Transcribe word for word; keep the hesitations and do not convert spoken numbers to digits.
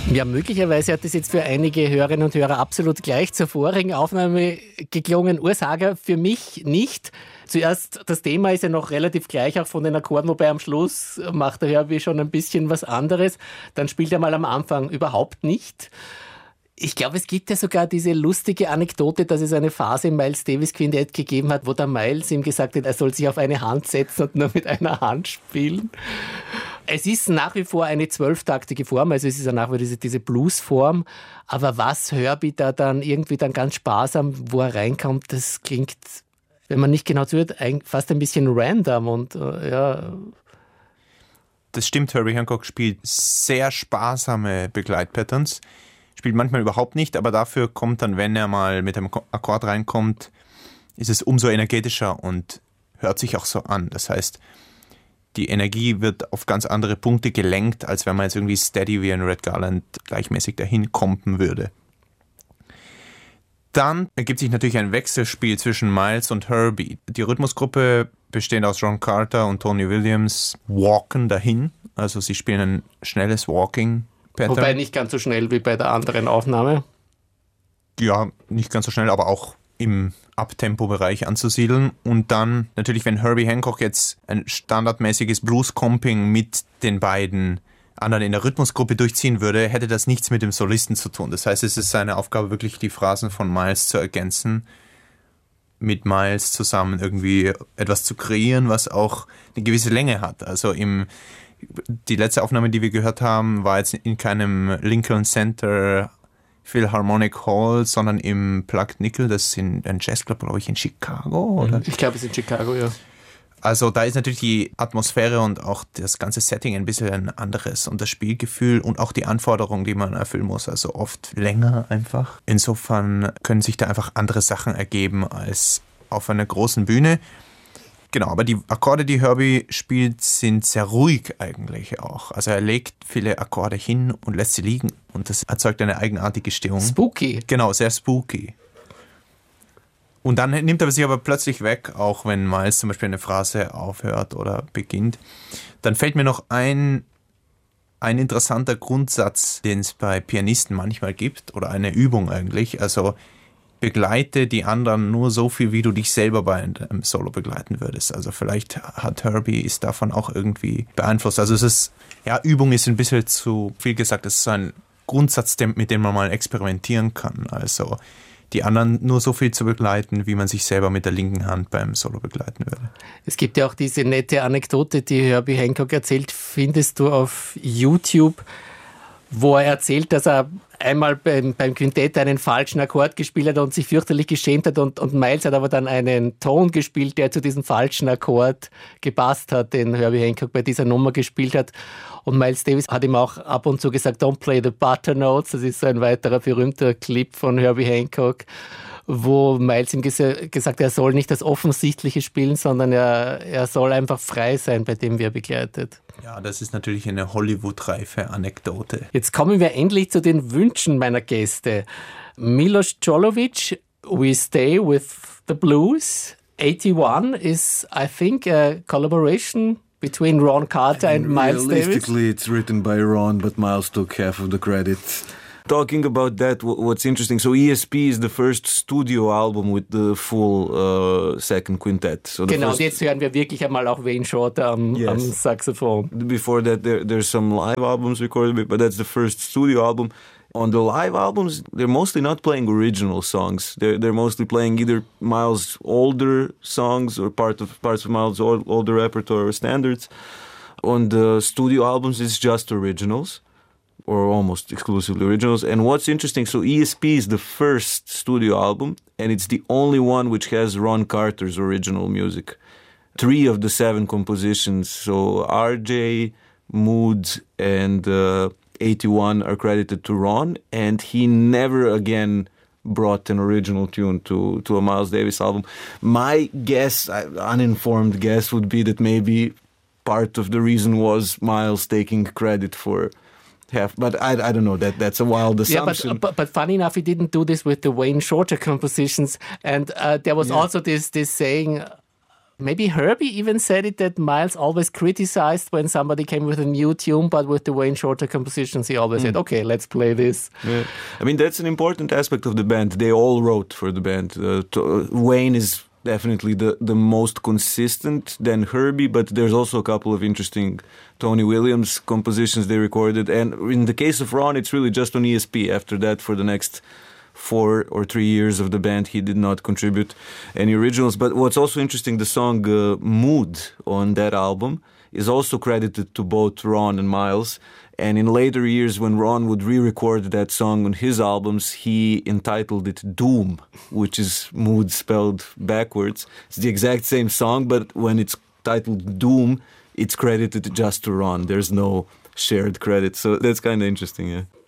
Ja, möglicherweise hat das jetzt für einige Hörerinnen und Hörer absolut gleich zur vorigen Aufnahme geklungen. Ursache für mich nicht. Zuerst, das Thema ist ja noch relativ gleich, auch von den Akkorden, wobei am Schluss macht der Herbie schon ein bisschen was anderes. Dann spielt er mal am Anfang überhaupt nicht. Ich glaube, es gibt ja sogar diese lustige Anekdote, dass es eine Phase im Miles Davis Quintett gegeben hat, wo der Miles ihm gesagt hat, er soll sich auf eine Hand setzen und nur mit einer Hand spielen. Es ist nach wie vor eine zwölftaktige Form, also es ist ja nach wie vor diese, diese Blues-Form. Aber was Herbie da dann irgendwie dann ganz sparsam, wo er reinkommt, das klingt, wenn man nicht genau zuhört, fast ein bisschen random und äh, ja. Das stimmt, Herbie Hancock spielt sehr sparsame Begleitpatterns. Spielt manchmal überhaupt nicht, aber dafür kommt dann, wenn er mal mit einem Akkord reinkommt, ist es umso energetischer und hört sich auch so an. Das heißt, die Energie wird auf ganz andere Punkte gelenkt, als wenn man jetzt irgendwie steady wie ein Red Garland gleichmäßig dahin kompen würde. Dann ergibt sich natürlich ein Wechselspiel zwischen Miles und Herbie. Die Rhythmusgruppe, bestehend aus Ron Carter und Tony Williams, walken dahin. Also sie spielen ein schnelles Walking Pattern. Wobei nicht ganz so schnell wie bei der anderen Aufnahme. Ja, nicht ganz so schnell, aber auch im Abtempo-Bereich anzusiedeln. Und dann natürlich, wenn Herbie Hancock jetzt ein standardmäßiges Blues-Comping mit den beiden anderen in der Rhythmusgruppe durchziehen würde, hätte das nichts mit dem Solisten zu tun. Das heißt, es ist seine Aufgabe, wirklich die Phrasen von Miles zu ergänzen, mit Miles zusammen irgendwie etwas zu kreieren, was auch eine gewisse Länge hat. Also im Die letzte Aufnahme, die wir gehört haben, war jetzt in keinem Lincoln Center Philharmonic Hall, sondern im Plugged Nickel, das ist in ein Jazzclub, glaube ich, in Chicago, oder? Ich glaube, es ist in Chicago, ja. Also da ist natürlich die Atmosphäre und auch das ganze Setting ein bisschen ein anderes und das Spielgefühl und auch die Anforderungen, die man erfüllen muss, also oft länger einfach. Insofern können sich da einfach andere Sachen ergeben als auf einer großen Bühne. Genau, aber die Akkorde, die Herbie spielt, sind sehr ruhig eigentlich auch. Also er legt viele Akkorde hin und lässt sie liegen und das erzeugt eine eigenartige Stimmung. Spooky. Genau, sehr spooky. Und dann nimmt er sich aber plötzlich weg, auch wenn Miles zum Beispiel eine Phrase aufhört oder beginnt. Dann fällt mir noch ein, ein interessanter Grundsatz, den es bei Pianisten manchmal gibt, oder eine Übung eigentlich. Also begleite die anderen nur so viel, wie du dich selber bei einem Solo begleiten würdest. Also vielleicht hat Herbie ist davon auch irgendwie beeinflusst. Also es ist, ja, Übung ist ein bisschen zu viel gesagt. Es ist so ein Grundsatz, mit dem man mal experimentieren kann. Also die anderen nur so viel zu begleiten, wie man sich selber mit der linken Hand beim Solo begleiten würde. Es gibt ja auch diese nette Anekdote, die Herbie Hancock erzählt, findest du auf YouTube, wo er erzählt, dass er einmal beim, beim Quintett einen falschen Akkord gespielt hat und sich fürchterlich geschämt hat und, und Miles hat aber dann einen Ton gespielt, der zu diesem falschen Akkord gepasst hat, den Herbie Hancock bei dieser Nummer gespielt hat. Und Miles Davis hat ihm auch ab und zu gesagt, don't play the butternotes. Das ist so ein weiterer berühmter Clip von Herbie Hancock, wo Miles ihm ges- gesagt hat, er soll nicht das Offensichtliche spielen, sondern er, er soll einfach frei sein bei dem, wie er begleitet. Ja, das ist natürlich eine Hollywood-reife Anekdote. Jetzt kommen wir endlich zu den Wünschen meiner Gäste. Milos Jolovic, We Stay with the Blues. eighty-one is, I think, a collaboration between Ron Carter and Miles Davis. Realistically, it's written by Ron, but Miles took half of the credit. Talking about that, what's interesting, so E S P is the first studio album with the full uh, second quintet. So genau, first, und jetzt hören wir wirklich einmal auch Wayne Shorter am, yes. am Saxophon. Before that, there, there's some live albums recorded, but that's the first studio album. On the live albums, they're mostly not playing original songs. They're they're mostly playing either Miles' older songs or part of parts of Miles' old, older repertoire or standards. On the studio albums, it's just originals, or almost exclusively originals. And what's interesting, so E S P is the first studio album, and it's the only one which has Ron Carter's original music. Three of the seven compositions, so R J, Mood, and uh, eighty-one are credited to Ron, and he never again brought an original tune to, to a Miles Davis album. My guess, uninformed guess, would be that maybe part of the reason was Miles taking credit for half, but I, I don't know, that that's a wild assumption. Yeah, but, but, but funny enough, he didn't do this with the Wayne Shorter compositions, and uh, there was yeah. also this, this saying, Maybe Herbie even said it that Miles always criticized when somebody came with a new tune, but with the Wayne Shorter compositions, he always mm. said, okay, let's play this. Yeah. I mean, that's an important aspect of the band. They all wrote for the band. Uh, to, uh, Wayne is definitely the, the most consistent, then Herbie, but there's also a couple of interesting Tony Williams compositions they recorded. And in the case of Ron, it's really just on E S P. After that, for the next four or three years of the band, he did not contribute any originals. But what's also interesting, the song uh, Mood on that album is also credited to both Ron and Miles. And in later years, when Ron would re-record that song on his albums, he entitled it Doom, which is Mood spelled backwards. It's the exact same song, but when it's titled Doom, it's credited just to Ron. There's no shared credit. So that's kind of interesting, yeah.